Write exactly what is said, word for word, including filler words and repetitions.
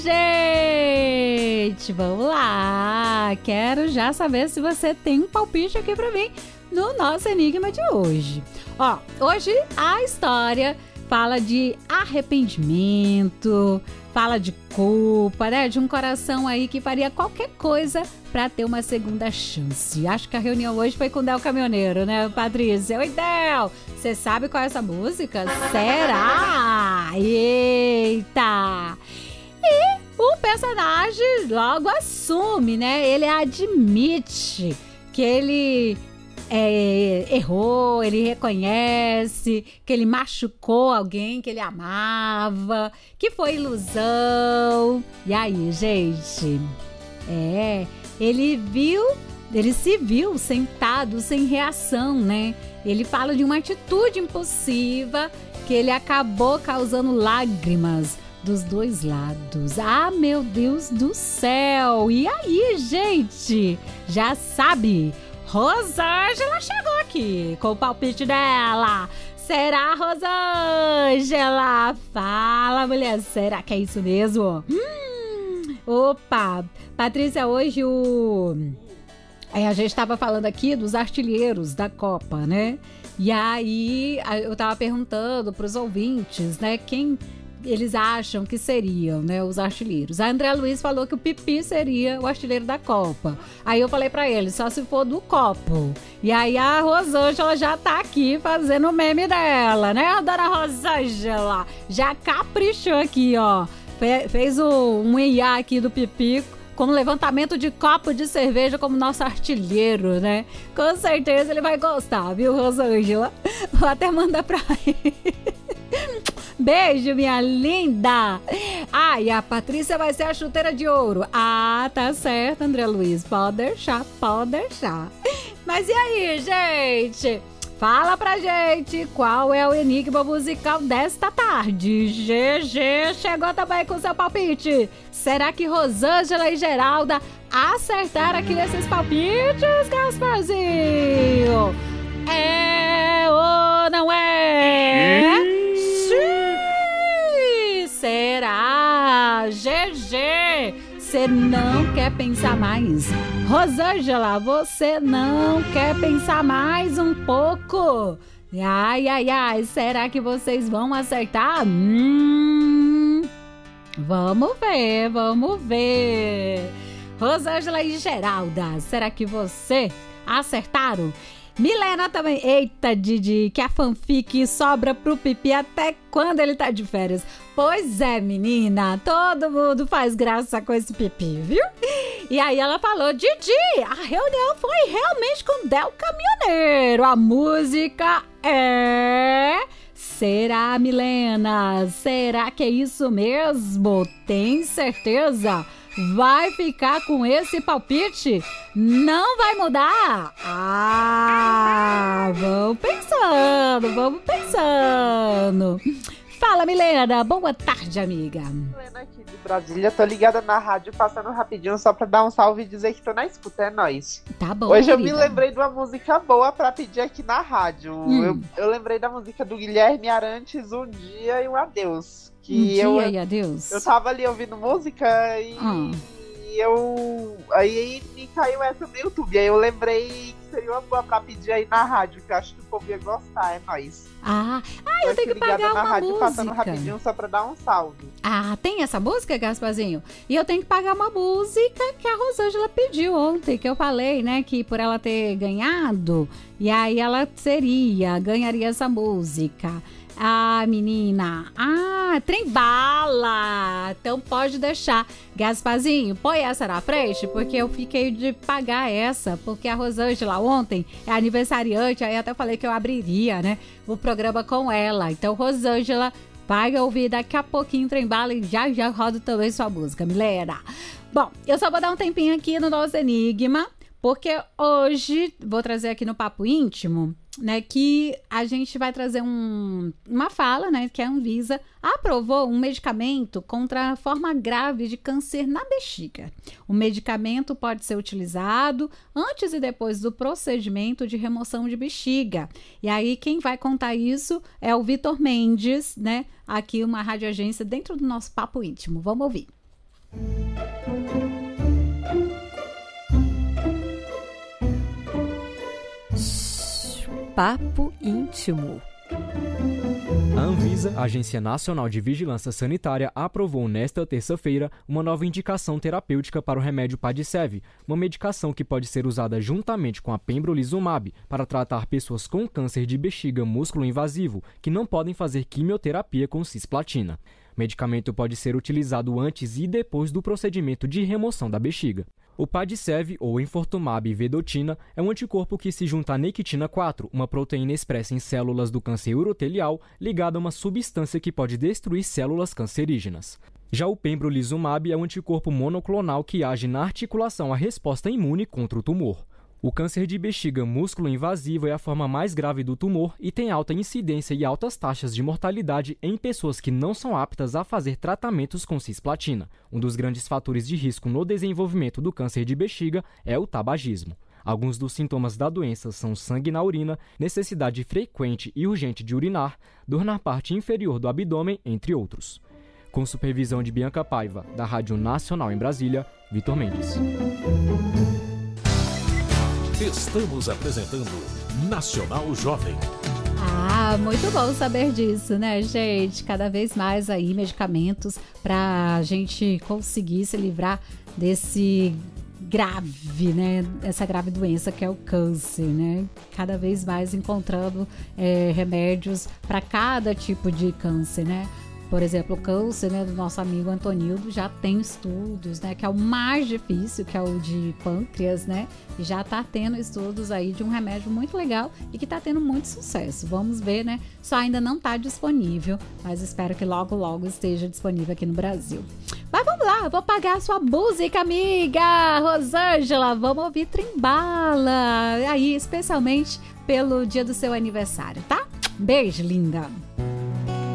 Gente, vamos lá. Quero já saber se você tem um palpite aqui pra mim no nosso enigma de hoje. Ó, hoje a história fala de arrependimento, fala de culpa, né? De um coração aí que faria qualquer coisa pra ter uma segunda chance. Acho que a reunião hoje foi com o Del Caminhoneiro, né, Patrícia? Oi, Del! Você sabe qual é essa música? Será? Eita! E o personagem logo assume, né? Ele admite que ele é, errou, ele reconhece que ele machucou alguém que ele amava, que foi ilusão. E aí, gente? É, ele viu, ele se viu sentado, sem reação, né? Ele fala de uma atitude impulsiva que ele acabou causando lágrimas dos dois lados. Ah, meu Deus do céu! E aí, gente? Já sabe? Rosângela chegou aqui com o palpite dela. Será, Rosângela? Fala, mulher. Será que é isso mesmo? Hum, opa! Patrícia, hoje o... É, a gente estava falando aqui dos artilheiros da Copa, né? E aí eu estava perguntando para os ouvintes, né? Quem eles acham que seriam, né, os artilheiros. A André Luiz falou que o Pipi seria o artilheiro da Copa. Aí eu falei pra ele, só se for do copo. E aí a Rosângela já tá aqui fazendo o meme dela, né, a dona Rosângela? Já caprichou aqui, ó. Fe- fez o, um I A aqui do Pipi com levantamento de copo de cerveja como nosso artilheiro, né? Com certeza ele vai gostar, viu, Rosângela? Vou até mandar pra ele. Beijo, minha linda! Ah, e a Patrícia vai ser a chuteira de ouro. Ah, tá certo, André Luiz. Pode deixar, pode deixar. Mas e aí, gente? Fala pra gente qual é o enigma musical desta tarde. G G chegou também com seu palpite. Será que Rosângela e Geralda acertaram aqui nesses palpites, Gasparzinho? É ou não é? Sim! Será? G G! Você não quer pensar mais? Rosângela, você não quer pensar mais um pouco? Ai, ai, ai, será que vocês vão acertar? Hum, vamos ver, vamos ver. Rosângela e Geralda, será que vocês acertaram? Milena também. Eita, Didi, que a fanfic sobra pro Pipi até quando ele tá de férias. Pois é, menina, todo mundo faz graça com esse Pipi, viu? E aí ela falou, Didi, a reunião foi realmente com Del Caminhoneiro. A música é... Será, Milena? Será que é isso mesmo? Tem certeza? Vai ficar com esse palpite? Não vai mudar? Ah, vamos pensando, vamos pensando. Fala, Milena. Boa tarde, amiga. Milena aqui de Brasília. Tô ligada na rádio, passando rapidinho só pra dar um salve e dizer que tô na escuta. É nóis. Tá bom, Hoje querida. eu me lembrei de uma música boa pra pedir aqui na rádio. Hum. Eu, eu lembrei da música do Guilherme Arantes, Um Dia e um Adeus. Que um dia eu, e adeus. Eu tava ali ouvindo música e, Ah. e eu... Aí me caiu essa no YouTube. Aí eu lembrei que seria uma boa pra pedir aí na rádio, que eu acho que o povo ia gostar. É nóis. Ah, ah eu tenho que pagar na uma rádio, música. Passando rapidinho só pra dar um salve. Ah, tem essa música, Gasparzinho? E eu tenho que pagar uma música que a Rosângela pediu ontem, que eu falei, né, que por ela ter ganhado, e aí ela seria, ganharia essa música. Ah, menina. Ah, trem bala. Então pode deixar. Gasparzinho, põe essa na frente, porque eu fiquei de pagar essa, porque a Rosângela ontem é aniversariante, aí até falei que eu abriria, né, o programa com ela. Então, Rosângela, vai ouvir daqui a pouquinho trem bala e já já roda também sua música, Milena. Bom, eu só vou dar um tempinho aqui no nosso enigma, porque hoje vou trazer aqui no Papo Íntimo, né, que a gente vai trazer um, uma fala, né, que a Anvisa aprovou um medicamento contra a forma grave de câncer na bexiga. O medicamento pode ser utilizado antes e depois do procedimento de remoção de bexiga. E aí quem vai contar isso é o Vitor Mendes, né, aqui uma rádio agência dentro do nosso Papo Íntimo. Vamos ouvir. Papo Íntimo. A Anvisa, Agência Nacional de Vigilância Sanitária, aprovou nesta terça-feira uma nova indicação terapêutica para o remédio Padcev, uma medicação que pode ser usada juntamente com a pembrolizumab para tratar pessoas com câncer de bexiga músculo invasivo que não podem fazer quimioterapia com cisplatina. O medicamento pode ser utilizado antes e depois do procedimento de remoção da bexiga. O Padcev, ou enfortumab vedotina, é um anticorpo que se junta à nectina quatro, uma proteína expressa em células do câncer urotelial ligada a uma substância que pode destruir células cancerígenas. Já o pembrolizumab é um anticorpo monoclonal que age na articulação à resposta imune contra o tumor. O câncer de bexiga músculo invasivo é a forma mais grave do tumor e tem alta incidência e altas taxas de mortalidade em pessoas que não são aptas a fazer tratamentos com cisplatina. Um dos grandes fatores de risco no desenvolvimento do câncer de bexiga é o tabagismo. Alguns dos sintomas da doença são sangue na urina, necessidade frequente e urgente de urinar, dor na parte inferior do abdômen, entre outros. Com supervisão de Bianca Paiva, da Rádio Nacional em Brasília, Vitor Mendes. Estamos apresentando Nacional Jovem. Ah, muito bom saber disso, né, gente? Cada vez mais aí medicamentos para a gente conseguir se livrar desse grave, né? Essa grave doença que é o câncer, né? Cada vez mais encontrando é, remédios para cada tipo de câncer, né? Por exemplo, o câncer, né, do nosso amigo Antonildo já tem estudos, né, que é o mais difícil, que é o de pâncreas, né, e já está tendo estudos aí de um remédio muito legal e que está tendo muito sucesso. Vamos ver, né, só ainda não está disponível, mas espero que logo, logo esteja disponível aqui no Brasil. Mas vamos lá, eu vou pagar a sua música, amiga Rosângela, vamos ouvir Trembala, aí especialmente pelo dia do seu aniversário, tá? Beijo, linda!